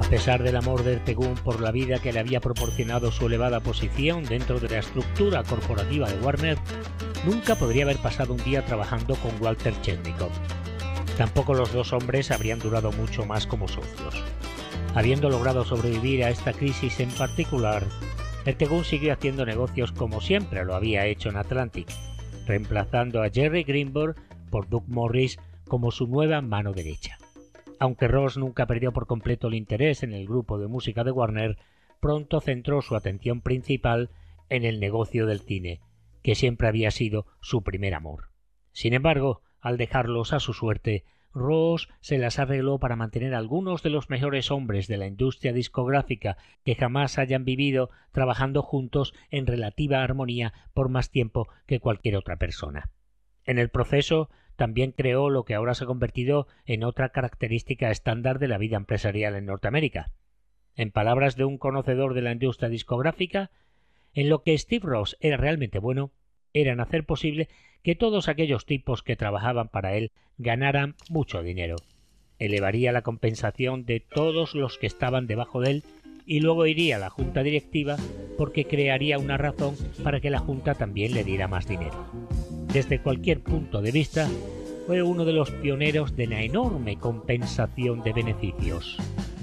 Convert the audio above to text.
pesar del amor de Ertegún por la vida que le había proporcionado su elevada posición dentro de la estructura corporativa de Warner, nunca podría haber pasado un día trabajando con Walter Chetnikov. Tampoco los dos hombres habrían durado mucho más como socios. Habiendo logrado sobrevivir a esta crisis en particular, Ertegún siguió haciendo negocios como siempre lo había hecho en Atlantic, reemplazando a Jerry Greenberg por Doug Morris como su nueva mano derecha. Aunque Ross nunca perdió por completo el interés en el grupo de música de Warner, pronto centró su atención principal en el negocio del cine, que siempre había sido su primer amor. Sin embargo, al dejarlos a su suerte, Ross se las arregló para mantener a algunos de los mejores hombres de la industria discográfica que jamás hayan vivido trabajando juntos en relativa armonía por más tiempo que cualquier otra persona. En el proceso, también creó lo que ahora se ha convertido en otra característica estándar de la vida empresarial en Norteamérica. En palabras de un conocedor de la industria discográfica, en lo que Steve Ross era realmente bueno, era en hacer posible que todos aquellos tipos que trabajaban para él ganaran mucho dinero. Elevaría la compensación de todos los que estaban debajo de él y luego iría a la junta directiva porque crearía una razón para que la junta también le diera más dinero. Desde cualquier punto de vista, fue uno de los pioneros de la enorme compensación de beneficios.